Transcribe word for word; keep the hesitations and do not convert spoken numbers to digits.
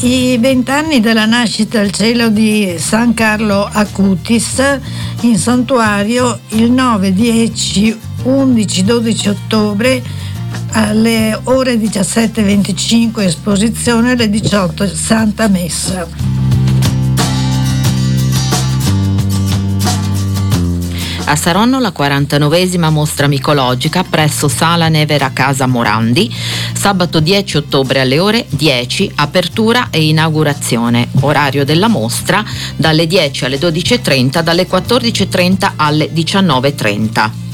I vent'anni della nascita al cielo di San Carlo Acutis in santuario il nove, dieci, undici, dodici ottobre alle ore diciassette e venticinque esposizione, alle diciotto Santa Messa. A Saronno la quarantanovesima mostra micologica presso Sala Nevera Casa Morandi, sabato dieci ottobre alle ore dieci, apertura e inaugurazione. Orario della mostra dalle dieci alle dodici e trenta, dalle quattordici e trenta alle diciannove e trenta.